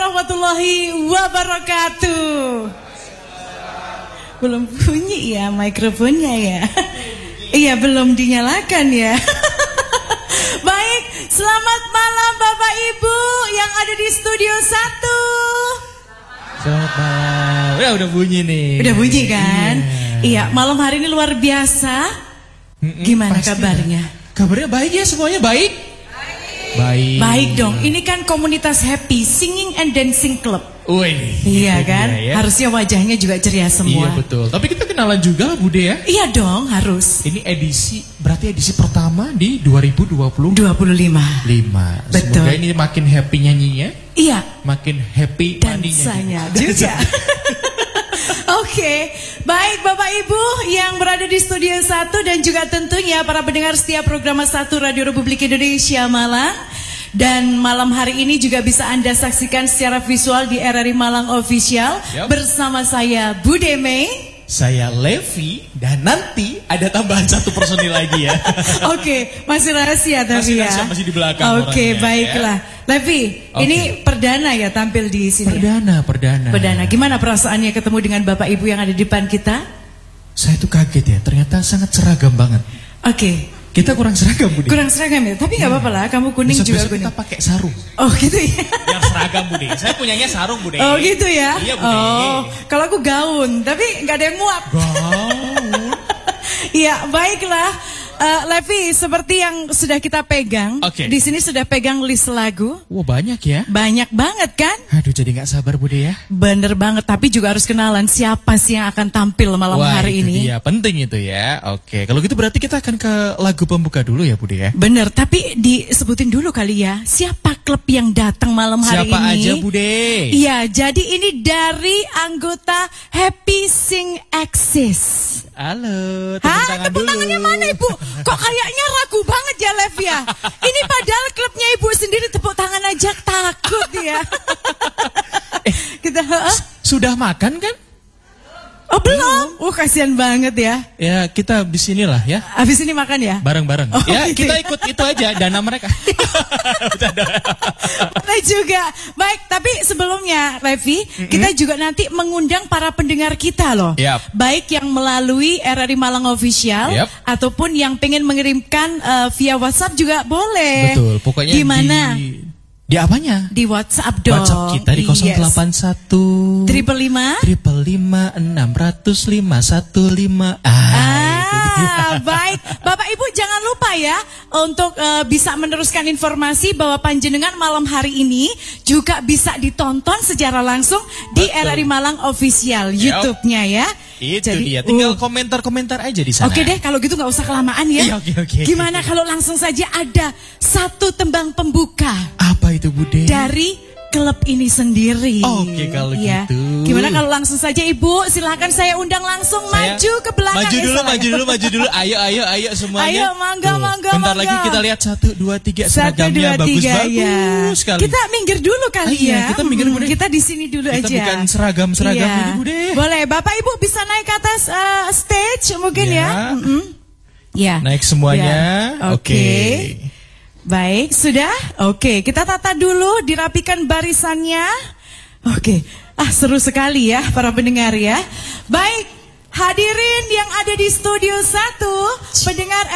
warahmatullahi wabarakatuh. Belum bunyi ya mikrofonnya ya. Iya, belum dinyalakan ya. Baik, selamat malam Bapak Ibu yang ada di Studio 1. Selamat malam. Ya udah bunyi nih. Udah bunyi kan? Iya, malam hari ini luar biasa. Gimana kabarnya? Kabarnya baik ya, semuanya baik? Baik. Baik dong. Ini kan komunitas Happy Singing and Dancing Club. Wih. Iya kan? Ya. Harusnya wajahnya juga ceria semua. Iya betul. Tapi kita kenalan juga Bude ya. Iya dong, harus. Ini berarti edisi pertama di 2025. Betul. Semoga ini makin happy nyanyinya. Iya. Makin happy dansanya juga. Oke, baik Bapak Ibu yang berada di Studio 1 dan juga tentunya para pendengar setiap program 1 Radio Republik Indonesia Malang. Dan malam hari ini juga bisa Anda saksikan secara visual di RRI Malang Official. Bersama saya Bude Mei, saya Levi, dan nanti ada tambahan satu personil lagi ya. Oke, masih rahasia tapi masih di belakang. Oke, baiklah ya. Levi, ini perdana ya tampil di sini. Perdana. Gimana perasaannya ketemu dengan Bapak Ibu yang ada di depan kita? Saya tuh kaget ya, ternyata sangat seragam banget. Oke. Kita kurang seragam, Bude. Kurang seragam ya, tapi nggak apa-apa lah. Kamu kuning juga kuning. Kita pakai sarung. Oh gitu ya. Biar seragam, Bude. Saya punyanya sarung, Bude. Oh gitu ya. Iya, Bude. Oh, kalau aku gaun, tapi nggak ada yang muat. Gaun. Iya, baiklah. Levi, seperti yang sudah kita pegang, di sini sudah pegang list lagu. Wah, banyak ya? Banyak banget kan? Aduh, jadi nggak sabar Bude ya. Bener banget, tapi juga harus kenalan siapa sih yang akan tampil malam hari ini. Iya, penting itu ya. Oke, kalau gitu berarti kita akan ke lagu pembuka dulu ya Bude ya. Bener, tapi disebutin dulu kali ya, siapa klub yang datang malam hari ini? Siapa aja Bude? Iya, jadi ini dari anggota Happy Sing Axis. Halo, tepuk tangannya mana Ibu? Kok kayaknya ragu banget ya Lev ya? Ini padahal klubnya Ibu sendiri tepuk tangan aja takut ya. Kita sudah makan kan? Oh belum? Kasihan banget ya. Ya kita di sinilah ya. Habis ini makan ya? Bareng-bareng. Ya gitu. Kita ikut itu aja dana mereka. Boleh juga. Baik, tapi sebelumnya Levi, kita juga nanti mengundang para pendengar kita loh. Baik yang melalui RRI Malang Official ataupun yang pengen mengirimkan via WhatsApp juga boleh. Betul. Pokoknya gimana? Di apanya? Di WhatsApp dong. WhatsApp kita di 081 555 600 515. Baik, Bapak Ibu jangan lupa ya untuk bisa meneruskan informasi bahwa panjenengan malam hari ini juga bisa ditonton secara langsung di RRI Malang Official YouTube-nya ya. Itu dia, tinggal komentar-komentar aja di sana. Oke deh, kalau gitu nggak usah kelamaan ya. Oke. Gimana kalau langsung saja ada satu tembang pembuka? Apa itu Bude? Dari klub ini sendiri. Oke, kalau gitu. Gimana kalau langsung saja Ibu, silakan saya undang langsung maju ke belakang. Maju dulu. Ayo semuanya. Ayo, mangga. Bentar lagi kita lihat 1, 2, 3 seragamnya bagus sekali. Kita minggir dulu kali ya. Kita minggir Bude. Kita di sini dulu aja. Kita bukan seragam ini Bude. Boleh, Bapak Ibu bisa naik ke atas stage mungkin ya. Ya. Naik semuanya. Oke. Baik, sudah? Oke, kita tata dulu, dirapikan barisannya. Oke, seru sekali ya para pendengar ya. Baik, hadirin yang ada di Studio 1, pendengar